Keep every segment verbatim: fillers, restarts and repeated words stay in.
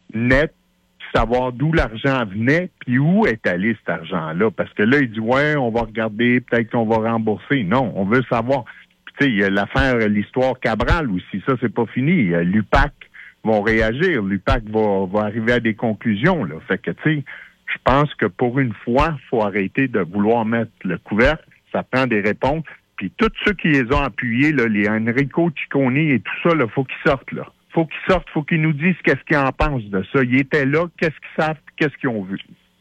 net, savoir d'où l'argent venait, puis où est allé cet argent-là. Parce que là, il dit, ouais, on va regarder, peut-être qu'on va rembourser. Non, on veut savoir. Puis, tu sais, il y a l'affaire, l'histoire Cabral aussi. Ça, c'est pas fini. L'U P A C vont réagir. L'U P A C va, va arriver à des conclusions, là. Fait que, tu sais, je pense que pour une fois, il faut arrêter de vouloir mettre le couvercle. Ça prend des réponses. Puis tous ceux qui les ont appuyés, là, les Enrico Ciccone et tout ça, il faut qu'ils sortent, là. Faut qu'ils sortent, faut qu'ils nous disent qu'est-ce qu'ils en pensent de ça. Ils étaient là, qu'est-ce qu'ils savent, qu'est-ce qu'ils ont vu.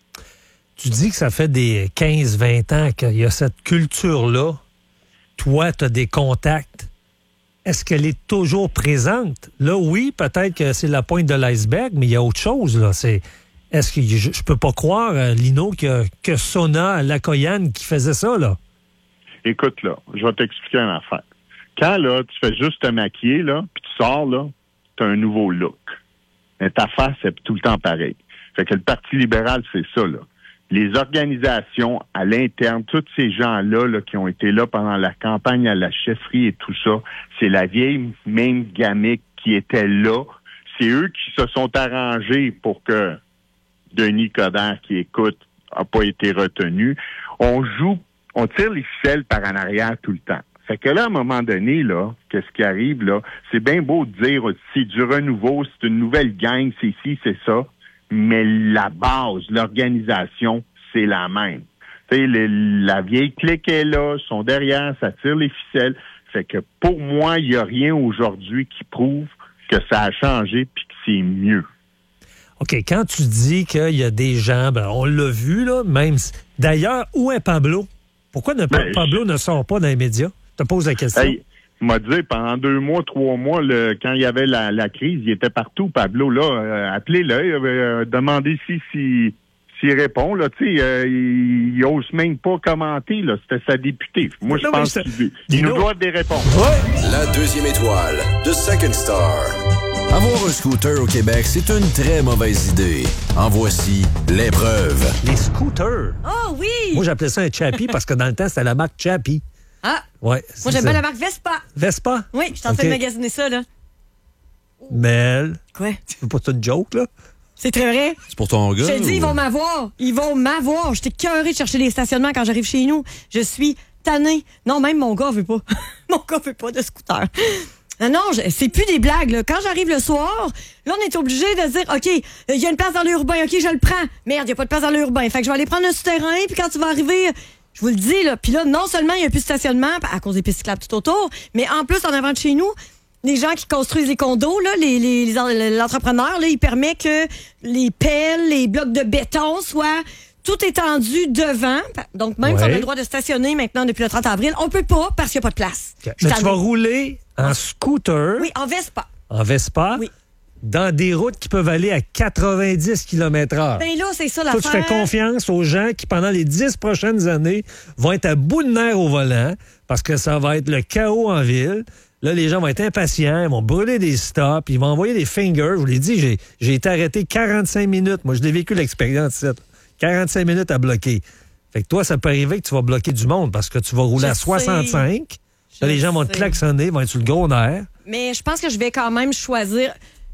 Tu dis que ça fait des quinze vingt ans qu'il y a cette culture-là. Toi, tu as des contacts. Est-ce qu'elle est toujours présente? Là, oui, peut-être que c'est la pointe de l'iceberg, mais il y a autre chose, là. C'est... Est-ce que je, je peux pas croire, Lino, que, que Sona Lacoyan qui faisait ça, là? Écoute, là, je vais t'expliquer une affaire. Quand, là, tu fais juste te maquiller, là, puis tu sors, là, t'as un nouveau look. Mais ta face, c'est tout le temps pareil. Fait que le Parti libéral, c'est ça, là. Les organisations à l'interne, tous ces gens-là, là, qui ont été là pendant la campagne à la chefferie et tout ça, c'est la vieille même gamique qui était là. C'est eux qui se sont arrangés pour que Denis Coderre, qui écoute, n'a pas été retenu. On joue, on tire les ficelles par en arrière tout le temps. Fait que là, à un moment donné, là, qu'est-ce qui arrive, là, c'est bien beau de dire, c'est du renouveau, c'est une nouvelle gang, c'est ci, c'est ça, mais la base, l'organisation, c'est la même. Tu sais, la vieille clique est là, sont derrière, ça tire les ficelles. Fait que pour moi, il n'y a rien aujourd'hui qui prouve que ça a changé puis que c'est mieux. OK, quand tu dis qu'il y a des gens, ben, on l'a vu, là, même... D'ailleurs, où est Pablo? Pourquoi ne, ben, Pablo je... ne sort pas dans les médias? Je te pose la question. Hey, il m'a dit, pendant deux mois, trois mois, le, quand il y avait la, la crise, il était partout, Pablo. Là, euh, appelez-le, euh, demandez si, si, s'il répond. Là, tu sais, euh, il, il ose même pas commenter. Là, c'était sa députée. Moi, je pense ça... qu'il il nous doit des réponses. Ouais. La deuxième étoile de Second Star. Avoir un scooter au Québec, c'est une très mauvaise idée. En voici l'épreuve. Les scooters. Oh oui! Moi, j'appelais ça un Chappie parce que dans le temps, c'était la marque Chappie. Ah! Ouais, moi, j'aime bien la marque Vespa. Vespa? Oui, je suis en train de magasiner ça, là. Mel. Quoi? C'est pas ça une joke, là? C'est très vrai. C'est pour ton gars? Je te dis, ou... ils vont m'avoir. Ils vont m'avoir. J'étais cœurée de chercher les stationnements quand j'arrive chez nous. Je suis tannée. Non, même mon gars veut pas. Mon gars veut pas de scooter. Non, non, je, c'est plus des blagues, là. Quand j'arrive le soir, là, on est obligé de dire, OK, il y a une place dans l'urbain, OK, je le prends. Merde, il n'y a pas de place dans l'urbain. Fait que je vais aller prendre un souterrain, puis quand tu vas arriver, je vous le dis, là, puis là, non seulement il n'y a plus de stationnement à cause des pistes cyclables tout autour, mais en plus, en avant de chez nous, les gens qui construisent les condos, là, les, les, les, l'entrepreneur, là, il permet que les pelles, les blocs de béton soient tout étendu devant. Donc, même ouais. si on a le droit de stationner maintenant depuis le trente avril, on peut pas parce qu'il n'y a pas de place. Okay. Mais tu vas rouler en scooter. Oui, en Vespa. En Vespa? Oui. Dans des routes qui peuvent aller à quatre-vingt-dix kilomètres heure. Ben là, c'est ça l'affaire. Toi, tu fais confiance aux gens qui, pendant les dix prochaines années, vont être à bout de nerfs au volant parce que ça va être le chaos en ville. Là, les gens vont être impatients, ils vont brûler des stops, ils vont envoyer des fingers. Je vous l'ai dit, j'ai, j'ai été arrêté quarante-cinq minutes. Moi, je l'ai vécu l'expérience ici. quarante-cinq minutes à bloquer. Fait que toi, ça peut arriver que tu vas bloquer du monde parce que tu vas rouler je à soixante-cinq. Là, les gens vont te klaxonner, vont être sur le gros nerf. Mais je pense que je vais quand même choisir...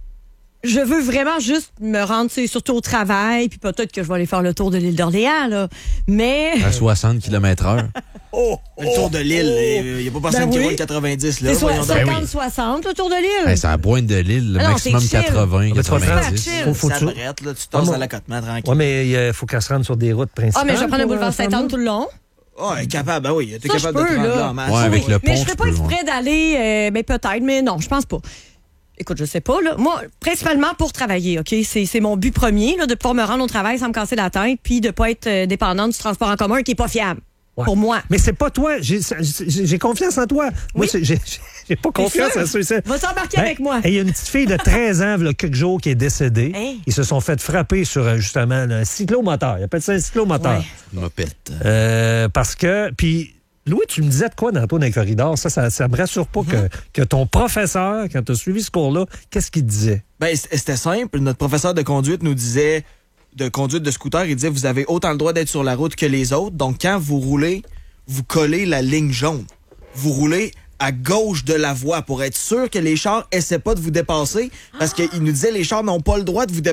Je veux vraiment juste me rendre, surtout au travail, puis peut-être que je vais aller faire le tour de l'île d'Orléans, là. Mais... À soixante kilomètres heure. Oh, oh, le tour de l'île, il oh, n'y a pas personne ben qui oui. roule quatre-vingt-dix. Là. C'est so- cinquante soixante, le tour de l'île. Hey, c'est à la pointe de l'île, le ah maximum non, quatre-vingts. Ah, quatre-vingt-dix. Faut, faut ça brette, là, tu tasses à l'accotement tranquille. Oui, mais il faut qu'elle se rende sur des routes principales. Ah, mais je vais prendre le boulevard Sainte-Anne tout le long. Ah, oh, elle est capable, ben oui, t'es ça, capable de te rendre là en masse. Ouais, avec oui. le pont, mais je ferais pas exprès loin. d'aller, euh, ben peut-être, mais non, je pense pas. Écoute, je sais pas, là. Moi, principalement pour travailler, OK? C'est, c'est mon but premier, là, de pouvoir me rendre au travail sans me casser la tête, puis de pas être euh, dépendante du transport en commun qui est pas fiable. Ouais. Pour moi. Mais c'est pas toi. J'ai, j'ai, j'ai confiance en toi. Moi, oui? j'ai, j'ai pas confiance en ceux ci. Va t'embarquer ben, avec moi. Il y a une petite fille de treize ans, il y a quelques jours, qui est décédée. Hein? Ils se sont fait frapper sur, justement, un cyclomoteur. Ils appellent ça un cyclomoteur. Ouais. Mopette. Euh, parce que... Puis, Louis, tu me disais de quoi dans ton corridor? Ça, ça, ça me rassure pas mm-hmm. que, que ton professeur, quand tu as suivi ce cours-là, qu'est-ce qu'il disait? Ben, c'était simple. Notre professeur de conduite nous disait... de conduite de scooter, il disait vous avez autant le droit d'être sur la route que les autres. Donc, quand vous roulez, vous collez la ligne jaune. Vous roulez à gauche de la voie pour être sûr que les chars essaient pas de vous dépasser. Parce qu'il nous disait les chars n'ont pas le droit de vous dépasser.